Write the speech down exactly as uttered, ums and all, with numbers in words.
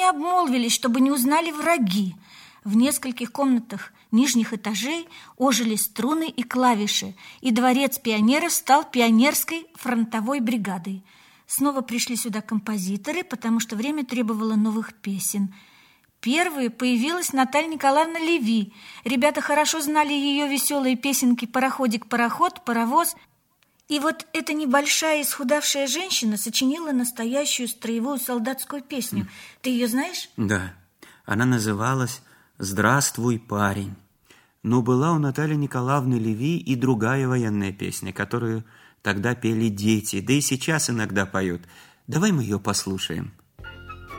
не обмолвились, чтобы не узнали враги. В нескольких комнатах нижних этажей ожили струны и клавиши, и дворец пионеров стал пионерской фронтовой бригадой. Снова пришли сюда композиторы, потому что время требовало новых песен. Первой появилась Наталья Николаевна Леви. Ребята хорошо знали ее веселые песенки «Пароходик-пароход», «Паровоз». И вот эта небольшая исхудавшая женщина сочинила настоящую строевую солдатскую песню. Ты ее знаешь? Да, она называлась «Здравствуй, парень». Но была у Натальи Николаевны Леви и другая военная песня, которую тогда пели дети, да и сейчас иногда поют. Давай мы ее послушаем.